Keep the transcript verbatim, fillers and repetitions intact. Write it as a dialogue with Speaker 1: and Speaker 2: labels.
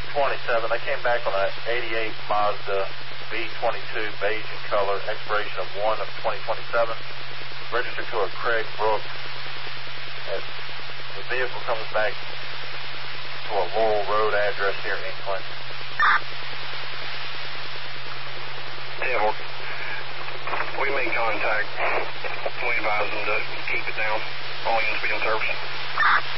Speaker 1: twenty-seven. I came back on an eighty-eight Mazda B twenty-two, beige in color, expiration of one of twenty twenty-seven, registered to a Craig Brooks. And the vehicle comes back to a Laurel Road address here in Clinton.
Speaker 2: Yeah, well, we made contact. We advised them to keep it down. All units be in service.